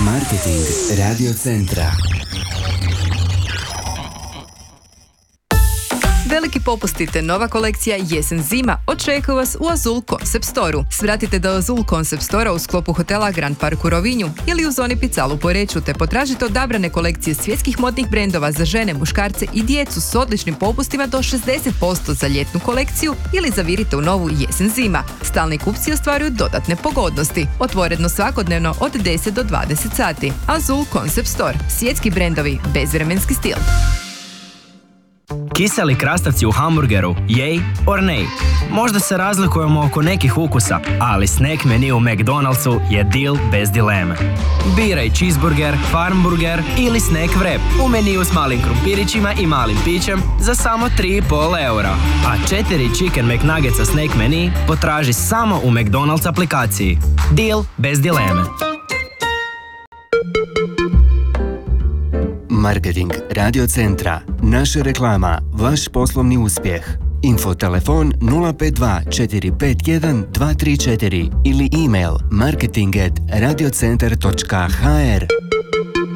Marketing Radio Centra. Veliki popusti te nova kolekcija jesen-zima očekuje vas u Azul Concept Store-u. Svratite do Azul Concept Store-a u sklopu hotela Grand Park u Rovinju ili u zoni Pical u Poreču te potražite odabrane kolekcije svjetskih modnih brendova za žene, muškarce i djecu s odličnim popustima do 60% za ljetnu kolekciju ili zavirite u novu jesen-zima. Stalni kupci ostvaruju dodatne pogodnosti. Otvoreno svakodnevno od 10 do 20 sati. Azul Concept Store. Svjetski brendovi, bezvremenski stil. Kiseli krastavci u hamburgeru, yay or nay? Možda se razlikujemo oko nekih ukusa, ali snack menu u McDonald'su je deal bez dileme. Biraj cheeseburger, farmburger ili snack wrap u meniju s malim krumpirićima i malim pićem za samo 3,5 eura. A 4 Chicken McNuggetsa snack menu potraži samo u McDonald's aplikaciji. Deal bez dileme. Marketing Radio Centra. Naša reklama, vaš poslovni uspjeh. Info telefon 052 451 234 ili email marketing@radiocentar.hr.